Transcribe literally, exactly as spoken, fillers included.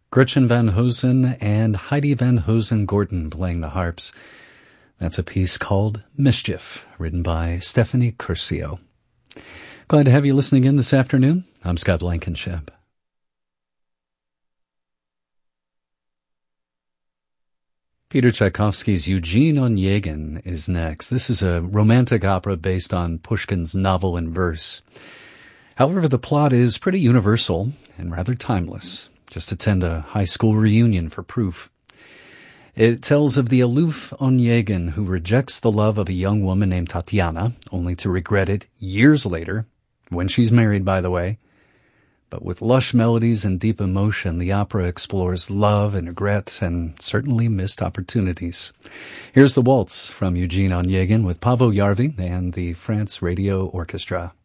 Gretchen Van Hosen and Heidi Van Hosen Gordon playing the harps. That's a piece called Mischief, written by Stephanie Curcio. Glad to have you listening in this afternoon. I'm Scott Blankenship. Peter Tchaikovsky's Eugene Onegin is next. This is a romantic opera based on Pushkin's novel in verse. However, the plot is pretty universal and rather timeless. Just attend a high school reunion for proof. It tells of the aloof Onegin who rejects the love of a young woman named Tatiana, only to regret it years later, when she's married, by the way. But with lush melodies and deep emotion, the opera explores love and regret and certainly missed opportunities. Here's the waltz from Eugene Onegin with Paavo Järvi and the France Radio Orchestra.